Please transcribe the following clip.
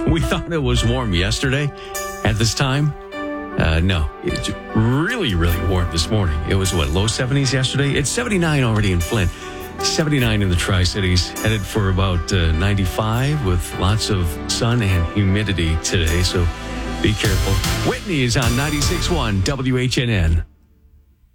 We thought it was warm yesterday at this time. No, it's really, really warm this morning. It was, low 70s yesterday? It's 79 already in Flint. 79 in the Tri-Cities. Headed for about 95 with lots of sun and humidity today, so be careful. Whitney is on 96.1 WHNN.